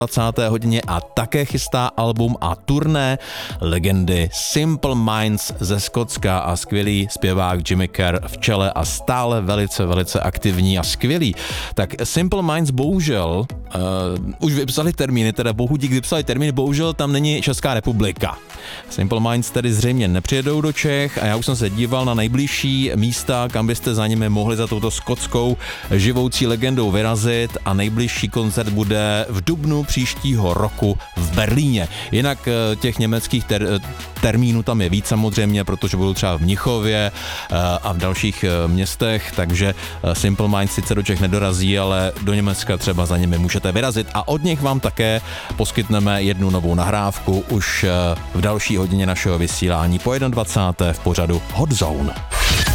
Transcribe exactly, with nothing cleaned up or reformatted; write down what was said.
dvacáté hodině a také chystá album a turné legendy Simple Minds ze Skotska a skvělý zpěvák Jimmy Kerr v čele a stále velice, velice aktivní a skvělý. Tak Simple Minds bohužel uh, už vypsali termíny, teda bohu dík vypsali termíny, bohužel tam není Česká republika. Simple Minds tedy zřejmě nepřijedou do Čech a já už jsem se díval na nejbližší místa, kam byste za nimi mohli za touto skotskou živoucí legendou vyrazit a nejbližší koncert bude v dubnu příštího roku v Berlíně. Jinak těch německých ter- termínů tam je víc samozřejmě, protože budou třeba v Mnichově a v dalších městech, takže Simple Minds sice do Čech nedorazí, ale do Německa třeba za nimi můžete vyrazit a od nich vám také poskytneme jednu novou nahrávku už v další hodině našeho vysílání po dvacáté v pořadu Hot Zone.